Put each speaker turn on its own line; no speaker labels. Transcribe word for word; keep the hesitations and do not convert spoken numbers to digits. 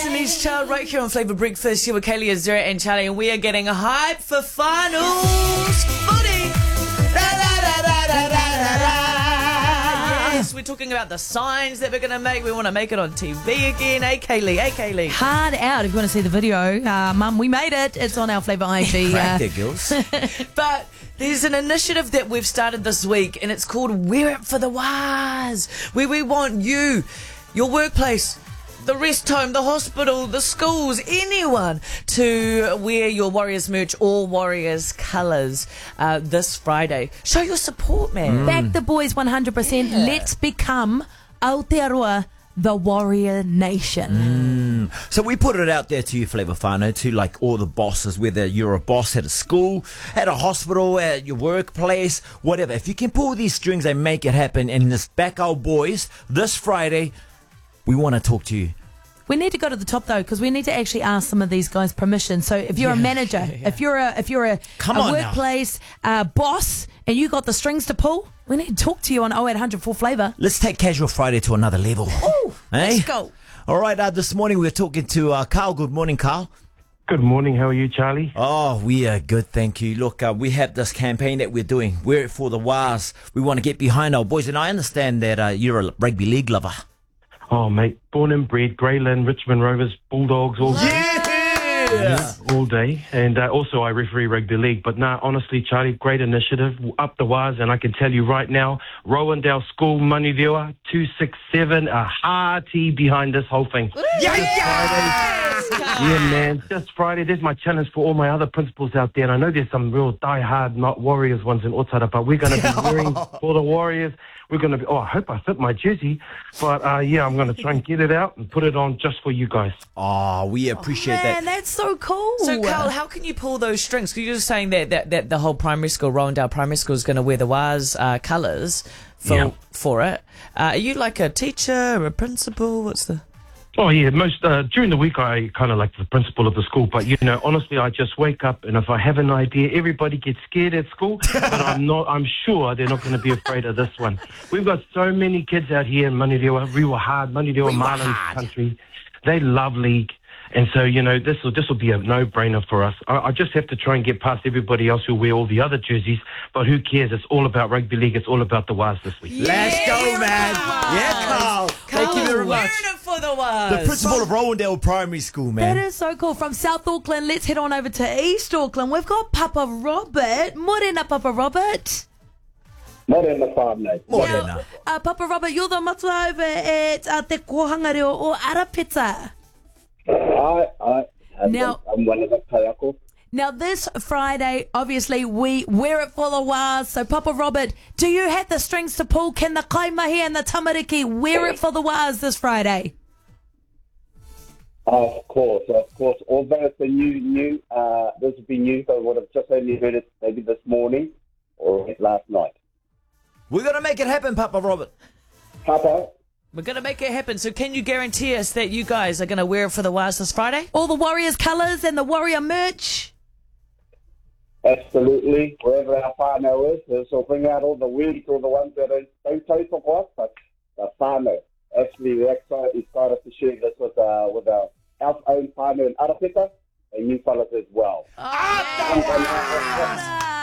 Destiny's Child right here on Flavour Breakfast. You were Kaylee, Azura and Charlie, and we are getting hype for finals footy. Yes, we're talking about the signs that we're going to make. We want to make it on T V again. Hey, Kaylee. Hey, Kaylee.
Hard out if you want to see the video. Uh, Mum, we made it. It's on our Flavour I G.
Cracked it, girls. But there's an initiative that we've started this week, and it's called Wear It for the Waz, where we want you, your workplace, the rest home, the hospital, the schools, anyone to wear your Warriors merch or Warriors colours uh, this Friday. Show your support, man.
Mm. Back the boys one hundred percent.
Yeah.
Let's become Aotearoa, the Warrior Nation.
Mm. So we put it out there to you, Flavour whānau, to like all the bosses, whether you're a boss at a school, at a hospital, at your workplace, whatever. If you can pull these strings and make it happen and just back our boys this Friday, we want to talk to you.
We need to go to the top though, because we need to actually ask some of these guys permission. So if you're
Yeah,
a manager,
yeah, yeah.
if you're a if you're a,
Come
a
on now.
workplace uh, boss, and you got the strings to pull, we need to talk to you on oh eight hundred for Flavour.
Let's take Casual Friday to another level.
Ooh,
Hey?
let's go.
All right, uh, this morning we were talking to uh, Carl. Good morning, Carl.
Good morning. How are you, Charlie?
Oh, we are good, thank you. Look, uh, we have this campaign that we're doing. We're it for the Waz. We want to get behind our boys, and I understand that uh, you're a rugby league lover.
Oh, mate. Born and bred, Greyland, Richmond Rovers, Bulldogs, all day.
Yeah!
All day. And uh, also I referee rugby league. But nah, honestly, Charlie, great initiative. Up the Waz. And I can tell you right now, Rowandale School, Manurewa, two six seven, a hearty behind this whole thing.
Yeah, yeah!
Yeah, man. Just Friday. There's my challenge for all my other principals out there. And I know there's some real die-hard, not Warriors ones in Otara, but we're going to be wearing for the Warriors. We're going to be, oh, I hope I fit my jersey. But, uh, yeah, I'm going to try and get it out and put it on just for you guys.
Oh, we appreciate
Man,
that.
that's so cool.
So, Carl, how can you pull those strings? Because you're just saying that, that, that the whole primary school, Rowandale Primary School, is going to wear the Waz uh, colours for,
Yeah.
for it. Uh, are you like a teacher or a principal? What's the...
Oh, yeah. Most uh, during the week, I kind of like the principal of the school. But, you know, honestly, I just wake up and if I have an idea, everybody gets scared at school. But I'm not, I'm sure they're not going to be afraid of this one. We've got so many kids out here in Manurewa, Rewa Hard, Manurewa Marlins country. They love league. And so, you know, this will this will be a no-brainer for us. I, I just have to try and get past everybody else who wear all the other jerseys. But who cares? It's all about rugby league. It's all about the Waz this week.
Let's go, man. Yeah, Carl. Thank you very much.
Wearing it for the Waz.
The principal of Rowandale Primary School,
That
man.
is so cool. From South Auckland, let's head on over to East Auckland. We've got Papa Robert. Morena, Papa Robert.
Morena whānau.
Morena.
Uh, Papa Robert, you're the matua over at uh, Te Kohanga Reo o Arapeta.
I, I, I'm,
Now-
I'm one of the kaiako.
Now, this Friday, obviously, we wear it for the Waz. So, Papa Robert, do you have the strings to pull? Can the Kaimahi and the Tamariki wear it for the Waz this Friday?
Of course, of course. Although it's a new, new, uh, this will be new, so I would have just only heard it maybe this morning or last night.
We're going to make it happen, Papa Robert.
Papa,
We're going to make it happen. So can you guarantee us that you guys are going to wear it for the Waz this Friday?
All the Warriors colours and the Warrior merch.
absolutely, wherever our whānau is, this will bring out all the weeds, all the ones that are don't taste of us, but the whānau. Actually, we're excited, excited to share this with, uh, with our, our own whānau in Arapeta and you fellas as well.
Ah,